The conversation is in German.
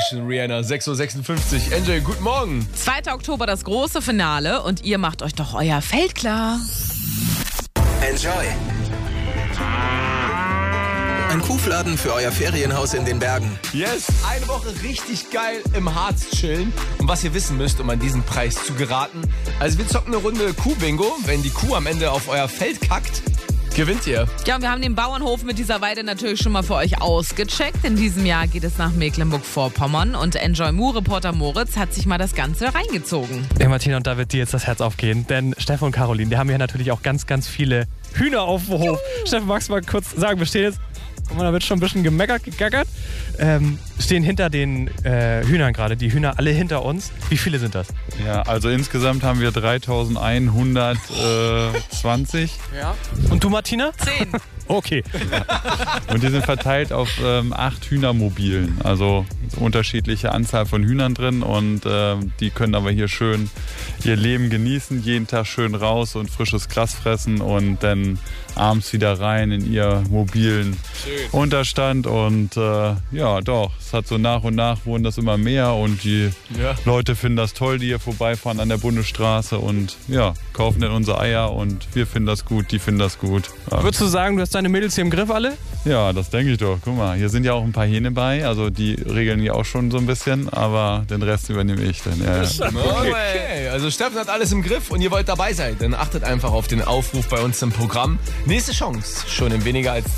Dankeschön, Rihanna. 6.56 Uhr. Enjoy, guten Morgen. 2. Oktober das große Finale und ihr macht euch doch euer Feld klar. Enjoy. Ein Kuhfladen für euer Ferienhaus in den Bergen. Yes, eine Woche richtig geil im Harz chillen. Und was ihr wissen müsst, um an diesen Preis zu geraten. Also wir zocken eine Runde Kuh-Bingo. Wenn die Kuh am Ende auf euer Feld kackt, gewinnt ihr. Ja, und wir haben den Bauernhof mit dieser Weide natürlich schon mal für euch ausgecheckt. In diesem Jahr geht es nach Mecklenburg-Vorpommern und Enjoy Mu-Reporter Moritz hat sich mal das Ganze reingezogen. Ja, Martina, und da wird dir jetzt das Herz aufgehen, denn Steffen und Caroline, die haben ja natürlich auch ganz, ganz viele Hühner auf dem Hof. Steffen, magst du mal kurz sagen, wir stehen jetzt, guck mal, da wird schon ein bisschen gemeckert, gegackert, stehen hinter den Hühnern gerade, die Hühner alle hinter uns. Wie viele sind das? Ja, also insgesamt haben wir 3.120. Ja. Und du, Martina? 10. Okay. Und die sind verteilt auf 8 Hühnermobilen. Also unterschiedliche Anzahl von Hühnern drin und die können aber hier schön ihr Leben genießen, jeden Tag schön raus und frisches Gras fressen und dann abends wieder rein in ihr mobilen Unterstand. Und ja, doch, es hat so nach und nach wurden das immer mehr und die Leute finden das toll, die hier vorbeifahren an der Bundesstraße und ja, kaufen dann unsere Eier und wir finden das gut, die finden das gut. Würdest du sagen, du hast deine Mädels hier im Griff alle? Ja, das denke ich doch. Guck mal, hier sind ja auch ein paar Hähne bei, also die regeln die auch schon so ein bisschen, aber den Rest übernehme ich dann. Ja. Okay, also Steffen hat alles im Griff und ihr wollt dabei sein, dann achtet einfach auf den Aufruf bei uns im Programm. Nächste Chance, schon in weniger als